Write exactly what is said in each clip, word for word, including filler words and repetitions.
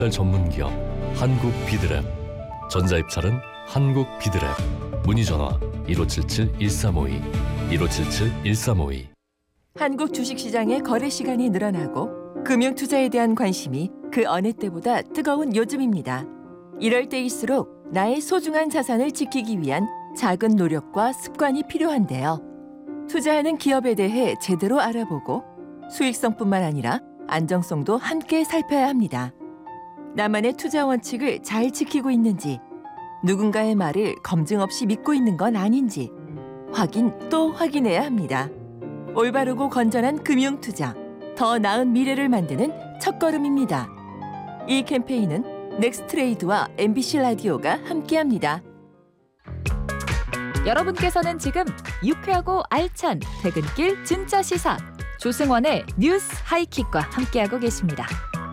전문기업 한국 비드랩, 전자입찰은 한국 비드랩. 문의전화 일오칠칠 일삼오이, 일오칠칠 일삼오이. 한국 주식시장의 거래 시간이 늘어나고 금융투자에 대한 관심이 그 어느 때보다 뜨거운 요즘입니다. 이럴 때일수록 나의 소중한 자산을 지키기 위한 작은 노력과 습관이 필요한데요. 투자하는 기업에 대해 제대로 알아보고 수익성뿐만 아니라 안정성도 함께 살펴야 합니다. 나만의 투자 원칙을 잘 지키고 있는지, 누군가의 말을 검증 없이 믿고 있는 건 아닌지 확인 또 확인해야 합니다. 올바르고 건전한 금융투자, 더 나은 미래를 만드는 첫걸음입니다. 이 캠페인은 넥스트레이드와 엠비씨 라디오가 함께합니다. 여러분께서는 지금 유쾌하고 알찬 퇴근길 진짜 시사 조승원의 뉴스 하이킥과 함께하고 계십니다.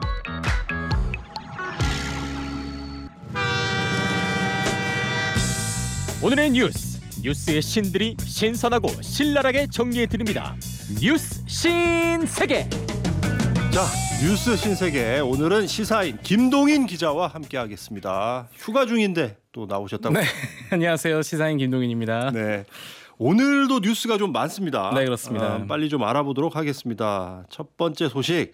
오늘의 뉴스, 뉴스의 신들이 신선하고 신랄하게 정리해드립니다. 뉴스 신세계. 자, 뉴스 신세계, 오늘은 시사인 김동인 기자와 함께하겠습니다. 휴가 중인데 또 나오셨다고. 네, 안녕하세요. 시사인 김동인입니다. 네, 오늘도 뉴스가 좀 많습니다. 네, 그렇습니다. 어, 빨리 좀 알아보도록 하겠습니다. 첫 번째 소식,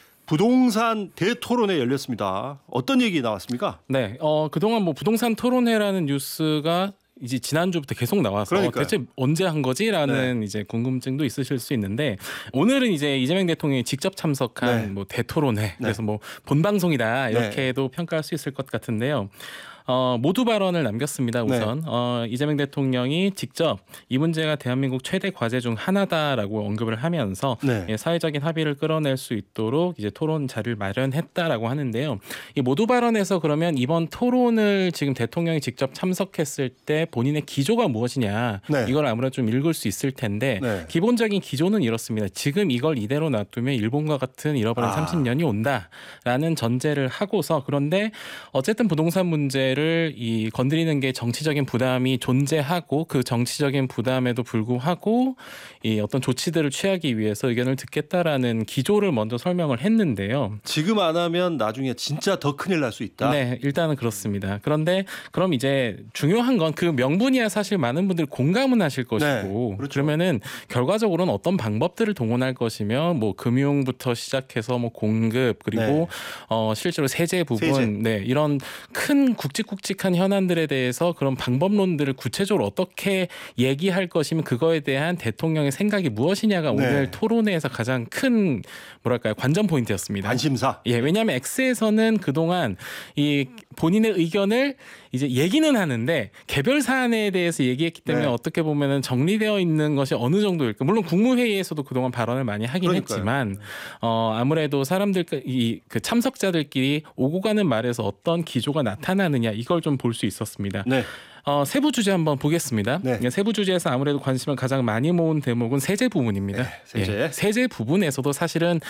부동산 대토론회 열렸습니다. 어떤 얘기 나왔습니까? 네, 어, 그동안 뭐 부동산 토론회라는 뉴스가 이제 지난주부터 계속 나와서 그러니까요. 대체 언제 한 거지라는 네. 이제 궁금증도 있으실 수 있는데, 오늘은 이제 이재명 대통령이 직접 참석한 네. 뭐 대토론회, 네. 그래서 뭐 본방송이다 이렇게도 네. 평가할 수 있을 것 같은데요. 어, 모두 발언을 남겼습니다. 우선 네. 어, 이재명 대통령이 직접 이 문제가 대한민국 최대 과제 중 하나다라고 언급을 하면서 네. 예, 사회적인 합의를 끌어낼 수 있도록 이제 토론 자리를 마련했다라고 하는데요. 이 모두 발언에서 그러면 이번 토론을 지금 대통령이 직접 참석했을 때 본인의 기조가 무엇이냐, 네. 이걸 아무래도 좀 읽을 수 있을 텐데 네. 기본적인 기조는 이렇습니다. 지금 이걸 이대로 놔두면 일본과 같은 잃어버린 아. 삼십 년이 온다라는 전제를 하고서, 그런데 어쨌든 부동산 문제를 이 건드리는 게 정치적인 부담이 존재하고 그 정치적인 부담에도 불구하고 이 어떤 조치들을 취하기 위해서 의견을 듣겠다라는 기조를 먼저 설명을 했는데요. 지금 안 하면 나중에 진짜 더 큰일 날 수 있다. 네, 일단은 그렇습니다. 그런데 그럼 이제 중요한 건 그 명분이야 사실 많은 분들이 공감은 하실 것이고, 네, 그렇죠. 그러면은 결과적으로는 어떤 방법들을 동원할 것이며, 뭐 금융부터 시작해서 뭐 공급, 그리고 네. 어 실제로 세제 부분, 세제. 네, 이런 큰 굵직굵직한 현안들에 대해서 그런 방법론들을 구체적으로 어떻게 얘기할 것이면 그거에 대한 대통령의 생각이 무엇이냐가 네. 오늘 토론회에서 가장 큰 뭐랄까요 관전 포인트였습니다. 관심사. 예, 왜냐하면 X에서는 그동안 이 본인의 의견을 이제 얘기는 하는데 개별 사안에 대해서 얘기했기 때문에 네. 어떻게 보면은 정리되어 있는 것이 어느 정도일까. 물론 국무회의에서도 그동안 발언을 많이 하긴 그러니까요. 했지만 어, 아무래도 사람들 이 그 참석자들끼리 오고 가는 말에서 어떤 기조가 나타나느냐, 이걸 좀 볼 수 있었습니다. 네. 어, 세부 주제 한번 보겠습니다. 네. 세부 주제에서 아무래도 관심을 가장 많이 모은 대목은 세제 부분입니다. 네, 세제. 예, 세제 부분에서도 사실은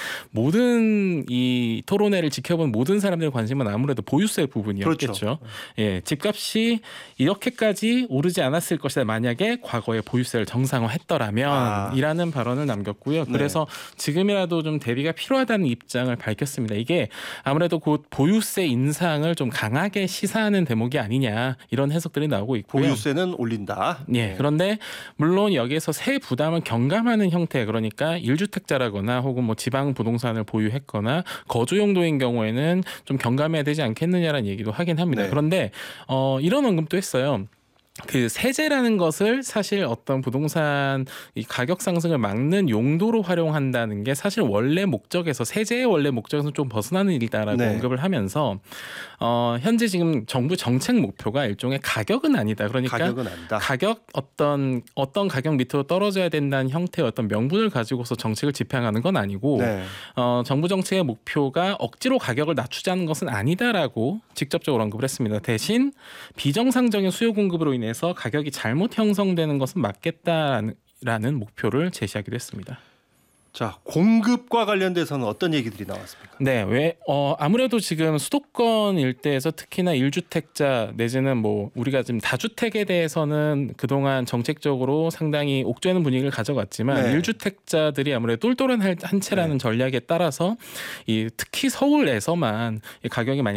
모든 이 토론회를 지켜본 모든 사람들의 관심은 아무래도 보유세 부분이었겠죠. 그렇죠. 예, 집값이 이렇게까지 오르지 않았을 것이다, 만약에 과거에 보유세를 정상화했더라면 아. 이라는 발언을 남겼고요. 네. 그래서 지금이라도 좀 대비가 필요하다는 입장을 밝혔습니다. 이게 아무래도 곧 보유세 인상을 좀 강하게 시사하는 대목이 아니냐, 이런 해석들이 나오고 있고요. 보유세는 올린다. 예, 그런데 물론 여기에서 세 부담을 경감하는 형태, 그러니까 일주택자라거나 혹은 뭐 지방 부동산을 보유했거나 거주 용도인 경우에는 좀 경감해야 되지 않겠느냐라는 얘기도 하긴 합니다. 네. 그런데 어, 이런 언급도 했어요. 그 세제라는 것을 사실 어떤 부동산 이 가격 상승을 막는 용도로 활용한다는 게 사실 원래 목적에서, 세제의 원래 목적에서 좀 벗어나는 일이다라고 네. 언급을 하면서 어, 현재 지금 정부 정책 목표가 일종의 가격은 아니다. 그러니까 가격은 아니다. 가격 어떤 어떤 가격 밑으로 떨어져야 된다는 형태의 어떤 명분을 가지고서 정책을 집행하는 건 아니고 네. 어, 정부 정책의 목표가 억지로 가격을 낮추자는 것은 아니다라고 직접적으로 언급을 했습니다. 대신 비정상적인 수요 공급으로 인해서 가격이 잘못 형성되는 것은 막겠다라는 목표를 제시하기도 했습니다. 자, 공급과 관련돼서는 어떤 얘기들이 나왔습니까? 네, 왜 어, 아무래도 지금 수도권 일대에서 특히나 일주택자 내지는 뭐 우리가 지금 다주택에 대해서는 그동안 정책적으로 상당히 옥죄는 분위기를 가져갔지만 네. 일주택자들이 아무래도 똘똘한 한 채라는 네. 전략에 따라서 이 특히 서울에서만 이 가격이 많이